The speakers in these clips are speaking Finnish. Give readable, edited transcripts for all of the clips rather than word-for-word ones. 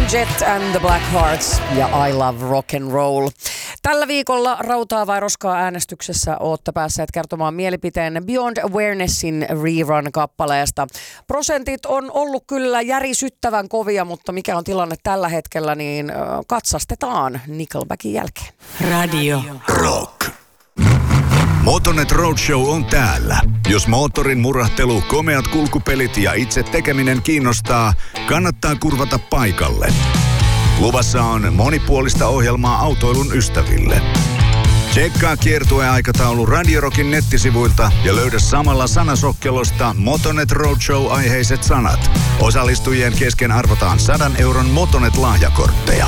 Jet and the Black Hearts ja I Love Rock and Roll. Tällä viikolla rautaa vai roskaa äänestyksessä ootte päässeet kertomaan mielipiteen Beyond Awarenessin Rerun-kappaleesta. Prosentit on ollut kyllä järisyttävän kovia, mutta mikä on tilanne tällä hetkellä, niin katsastetaan Nickelbackin jälkeen. Radio Rock. Motonet Roadshow on täällä. Jos moottorin murahtelu, komeat kulkupelit ja itse tekeminen kiinnostaa, kannattaa kurvata paikalle. Luvassa on monipuolista ohjelmaa autoilun ystäville. Tsekkaa kiertueaikataulu Radio Rockin nettisivuilta ja löydä samalla sanasokkelosta Motonet Roadshow-aiheiset sanat. Osallistujien kesken arvotaan 100 euron Motonet-lahjakortteja.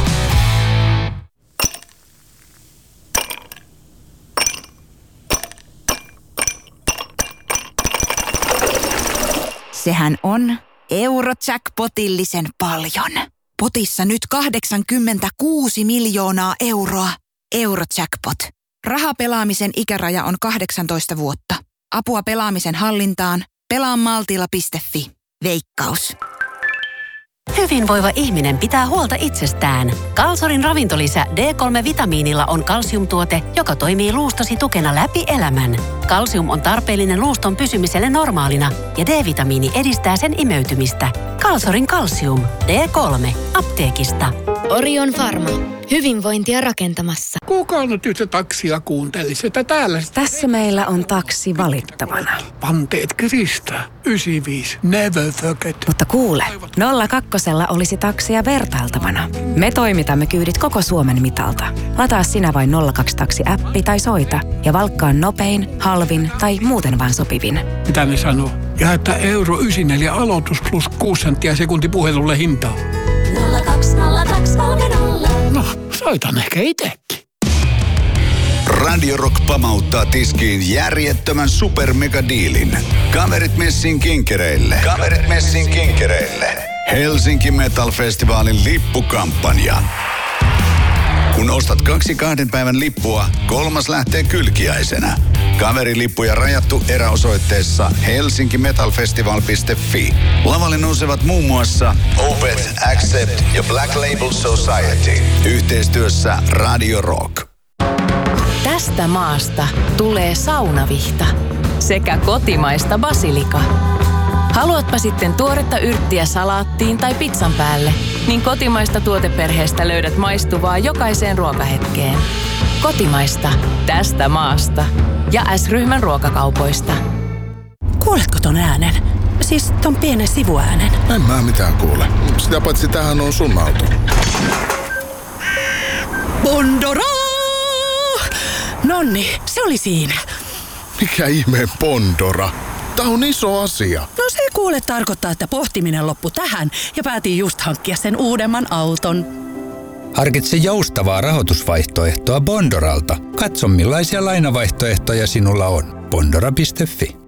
Sehän on Eurojackpotillisen paljon. Potissa nyt 86 miljoonaa euroa. Eurojackpot. Rahapelaamisen ikäraja on 18 vuotta. Apua pelaamisen hallintaan. Pelaamaltilla.fi. Veikkaus. Hyvinvoiva ihminen pitää huolta itsestään. Kalsorin ravintolisä D3-vitamiinilla on kalsiumtuote, joka toimii luustosi tukena läpi elämän. Kalsium on tarpeellinen luuston pysymiselle normaalina ja D-vitamiini edistää sen imeytymistä. Kalsorin kalsium. D3. Apteekista. Orion Pharma. Hyvinvointia rakentamassa. Kuka nyt yhtä taksia kuuntelisi, että täällä... Tässä meillä on taksi valittavana. Panteet Krista. 95. Never forget. Mutta kuule, 02 olisi taksia vertailtavana. Me toimitamme kyydit koko Suomen mitalta. Lataa sinä vain 02 taksi-appi tai soita ja valkkaa nopein, halvin tai muuten vaan sopivin. Mitä ne sanoo? Ja että euro 94 aloitus plus 6 senttiä sekunti puhelulle hintaa. 020230. No, soitan ehkä itekin. Radio Rock pamauttaa tiskiin järjettömän supermegadiilin. Kaverit messin kinkereille. Kaverit messin kinkereille. Helsinki Metal Festivalin lippukampanja. Kun ostat 2 päivän lippua, 3. lähtee kylkiäisenä. Kaverilippuja rajattu eräosoitteessa helsinkimetalfestival.fi. Lavalle nousevat muun muassa Opeth, Accept ja Black Label Society. Yhteistyössä Radio Rock. Tästä maasta tulee saunavihta sekä kotimaista basilika. Haluatpa sitten tuoretta yrttiä salaattiin tai pizzan päälle, niin kotimaista tuoteperheestä löydät maistuvaa jokaiseen ruokahetkeen. Kotimaista tästä maasta ja S-ryhmän ruokakaupoista. Kuuletko ton äänen? Siis ton pienen sivuäänen. En mä mitään kuule. Sitä paitsi tämähän on sun auto. Bondora! Nonni, se oli siinä. Mikä ihmeen Bondora? Tää on iso asia. No se kuule tarkoittaa, että pohtiminen loppui tähän ja päätin just hankkia sen uudemman auton. Harkitse joustavaa rahoitusvaihtoehtoa Bondoralta. Katso millaisia lainavaihtoehtoja sinulla on. Bondora.fi.